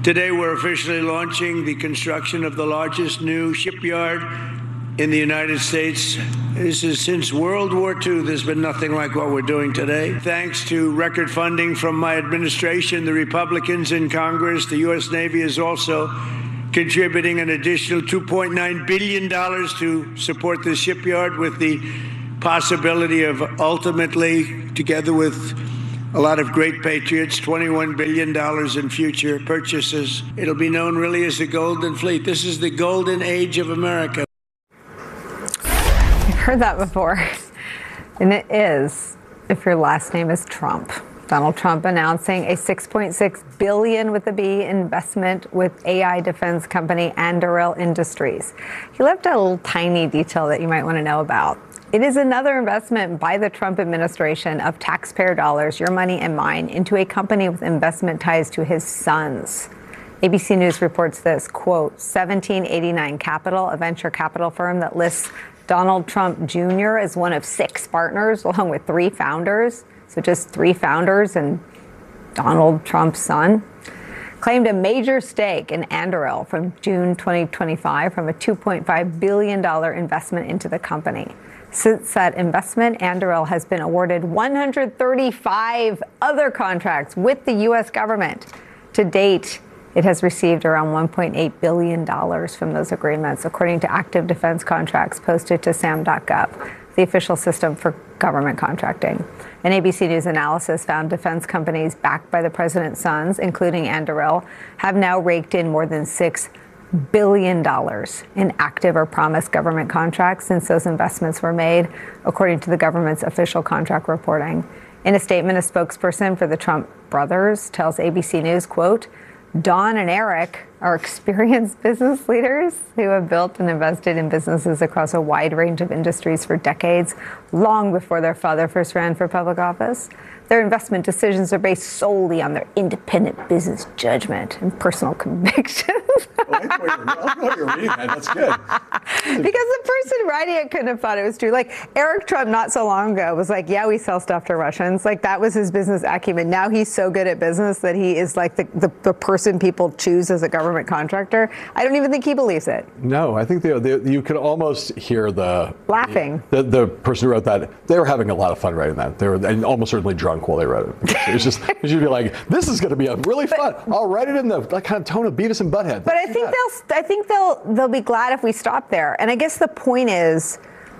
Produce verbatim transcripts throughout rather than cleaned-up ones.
Today, we're officially launching the construction of the largest new shipyard in the United States. This is since World War Two. There's been nothing like what we're doing today. Thanks to record funding from my administration, the Republicans in Congress, the U S Navy is also contributing an additional two point nine billion dollars to support this shipyard, with the possibility of ultimately, together with a lot of great patriots, twenty-one billion dollars in future purchases. It'll be known really as the Golden Fleet. This is the golden age of America. I've heard that before. And it is, if your last name is Trump. Donald Trump announcing a six point six billion dollars with a B investment with A I defense company Anduril Industries. He left a little tiny detail that you might want to know about. It is another investment by the Trump administration of taxpayer dollars, your money and mine, into a company with investment ties to his sons. A B C News reports this, quote, seventeen eighty-nine Capital, a venture capital firm that lists Donald Trump Junior as one of six partners, along with three founders. So just three founders and Donald Trump's son, claimed a major stake in Anduril from June twenty twenty-five from a two point five billion dollars investment into the company. Since that investment, Anduril has been awarded one hundred thirty-five other contracts with the U S government. To date, it has received around one point eight billion dollars from those agreements, according to active defense contracts posted to S A M dot gov, the official system for government contracting. An A B C News analysis found defense companies backed by the president's sons, including Anduril, have now raked in more than six billion dollars in active or promised government contracts since those investments were made, according to the government's official contract reporting. In a statement, a spokesperson for the Trump brothers tells A B C News, quote, Don and Eric are experienced business leaders who have built and invested in businesses across a wide range of industries for decades, long before their father first ran for public office. Their investment decisions are based solely on their independent business judgment and personal convictions. Oh, I thought you were reading that. That's good. Because the person writing it couldn't have thought it was true. Like, Eric Trump not so long ago was like, yeah, we sell stuff to Russians. Like, that was his business acumen. Now he's so good at business that he is like the, the, the person people choose as a government contractor. I don't even think he believes it. No, I think they, they, you could almost hear the... Laughing. The, the person who wrote that, they were having a lot of fun writing that. They were and almost certainly drunk while they wrote it. It was just, it should be like, this is going to be a really fun. I'll write it in the like, kind of tone of Beavis and Butthead. But I think they'll, I think they'll, they'll be glad if we stop there. And I guess the point is,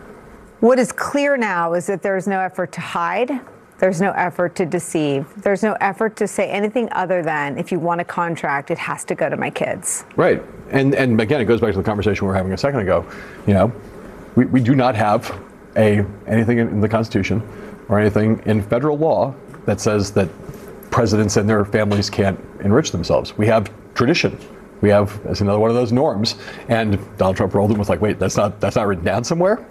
what is clear now is that there's no effort to hide. There's no effort to deceive. There's no effort to say anything other than, if you want a contract, it has to go to my kids. Right. And and again, it goes back to the conversation we were having a second ago. You know, we, we do not have a anything in the Constitution or anything in federal law that says that presidents and their families can't enrich themselves. We have tradition. We have, as another one of those norms, and Donald Trump rolled in with like, wait, that's not that's not written down somewhere?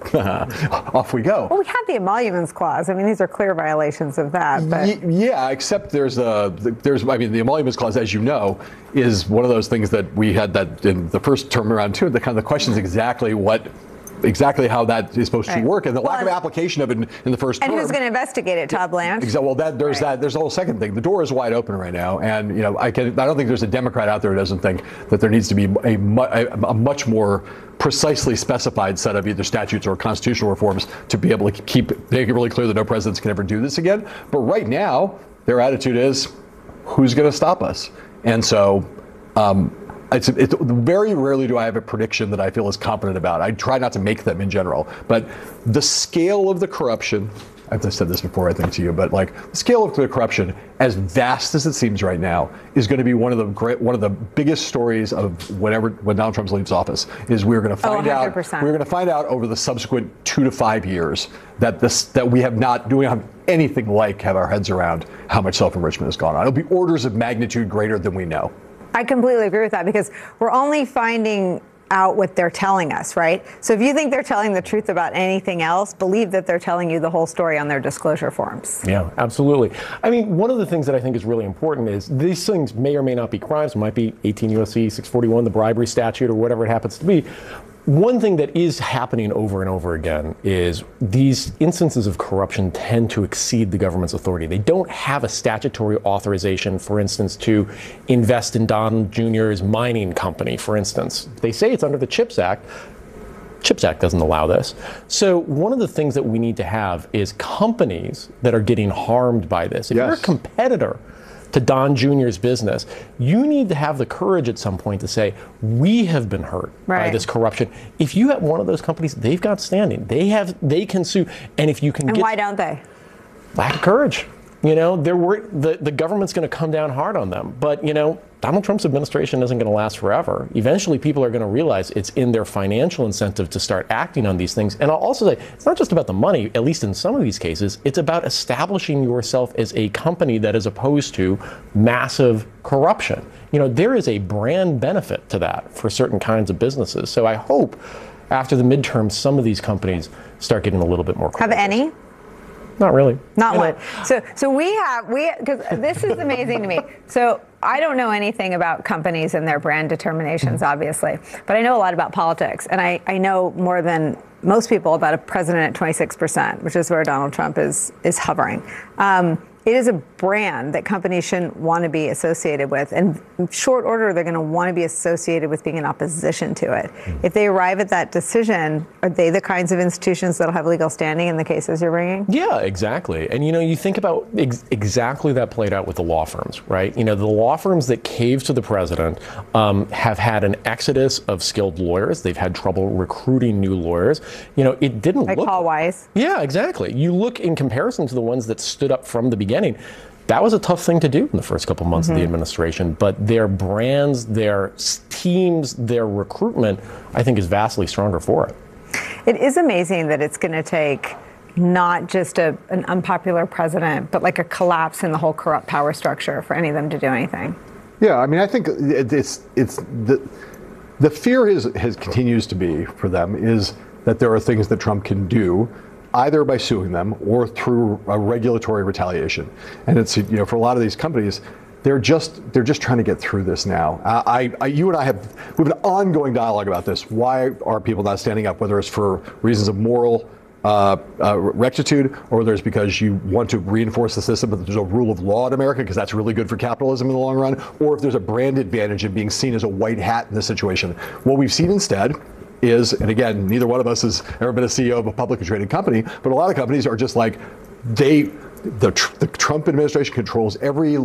Off we go. Well, we have the emoluments clause. I mean, these are clear violations of that. But y- yeah, except there's a there's I mean, the emoluments clause, as you know, is one of those things that we had that in the first term around too. The kind of the question is exactly what. Exactly how that is supposed right. to work, and the well, lack of application of it in, in the first and term. And who's going to investigate it, Todd Blanche? Exactly. Well, that there's right. that. There's a whole second thing. The door is wide open right now, and you know, I can. I don't think there's a Democrat out there who doesn't think that there needs to be a, a, a much more precisely specified set of either statutes or constitutional reforms to be able to keep make it really clear that no presidents can ever do this again. But right now, their attitude is, who's going to stop us? And so. Um, It's, it's very rarely do I have a prediction that I feel as confident about. I try not to make them in general, but the scale of the corruption, I've said this before, I think, to you, but like the scale of the corruption, as vast as it seems right now, is going to be one of the great, one of the biggest stories of whenever when Donald Trump leaves office. Is we're going to find oh, out we're going to find out over the subsequent two to five years that this that we have not doing have anything like have our heads around how much self-enrichment has gone on. It'll be orders of magnitude greater than we know. I completely agree with that, because we're only finding out what they're telling us, right? So if you think they're telling the truth about anything else, believe that they're telling you the whole story on their disclosure forms. Yeah, absolutely. I mean, one of the things that I think is really important is these things may or may not be crimes. It might be eighteen U S C six forty-one, the bribery statute, or whatever it happens to be. one thing that is happening over and over again is these instances of corruption tend to exceed the government's authority. They don't have a statutory authorization, for instance, to invest in Don Junior's mining company, for instance. They say it's under the CHIPS Act. CHIPS Act doesn't allow this. So one of the things that we need to have is companies that are getting harmed by this. If yes. you're a competitor to Don Junior's business, you need to have the courage at some point to say, we have been hurt right. by this corruption. If you have one of those companies, they've got standing. They have, they can sue. And if you can and get... why don't they? Lack of courage. You know, they're wor- the, the government's going to come down hard on them. But, you know, Donald Trump's administration isn't going to last forever. Eventually, people are going to realize it's in their financial incentive to start acting on these things. And I'll also say, it's not just about the money, at least in some of these cases. It's about establishing yourself as a company that is opposed to massive corruption. You know, there is a brand benefit to that for certain kinds of businesses. So I hope after the midterms, some of these companies start getting a little bit more courageous. Have any? Not really. Not one. So, so we have, we, because this is amazing to me. So I don't know anything about companies and their brand determinations, obviously, but I know a lot about politics. And I, I know more than most people about a president at twenty-six percent, which is where Donald Trump is, is hovering. Um, It is a brand that companies shouldn't want to be associated with. And in short order, they're going to want to be associated with being in opposition to it. Mm-hmm. If they arrive at that decision, are they the kinds of institutions that'll have legal standing in the cases you're bringing? Yeah, exactly. And, you know, you think about ex- exactly that played out with the law firms, right? You know, the law firms that caved to the president um, have had an exodus of skilled lawyers. They've had trouble recruiting new lawyers. You know, it didn't like look... Paul Weiss. Yeah, exactly. You look in comparison to the ones that stood up from the beginning. That was a tough thing to do in the first couple months mm-hmm. of the administration, but their brands, their teams, their recruitment, I think is vastly stronger for it. It is amazing that it's going to take not just a, an unpopular president, but like a collapse in the whole corrupt power structure for any of them to do anything. Yeah, I mean, I think it's it's the the fear is has continues to be for them is that there are things that Trump can do, either by suing them or through a regulatory retaliation. And it's, you know, for a lot of these companies, they're just they're just trying to get through this now. I, I you and I have we have an ongoing dialogue about this. Why are people not standing up? Whether it's for reasons of moral uh, uh, rectitude, or whether it's because you want to reinforce the system, but there's a rule of law in America because that's really good for capitalism in the long run, or if there's a brand advantage in being seen as a white hat in this situation. What we've seen instead is, and again, neither one of us has ever been a C E O of a publicly traded company, but a lot of companies are just like, they, the, the Trump administration controls every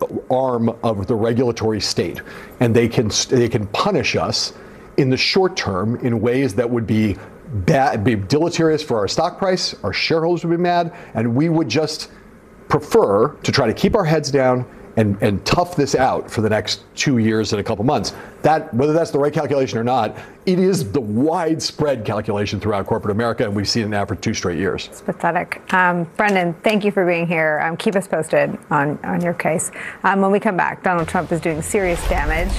arm of the regulatory state, and they can they can punish us in the short term in ways that would be bad, be deleterious for our stock price. Our shareholders would be mad, and we would just prefer to try to keep our heads down and, and tough this out for the next two years and a couple months. That, whether that's the right calculation or not, it is the widespread calculation throughout corporate America, and we've seen it now for two straight years. It's pathetic. Um, Brendan, thank you for being here. Um, keep us posted on, on your case. Um, when we come back, Donald Trump is doing serious damage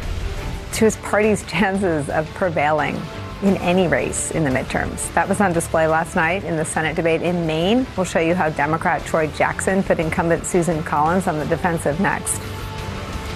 to his party's chances of prevailing in any race in the midterms. That was on display last night in the Senate debate in Maine. We'll show you how Democrat Troy Jackson put incumbent Susan Collins on the defensive next.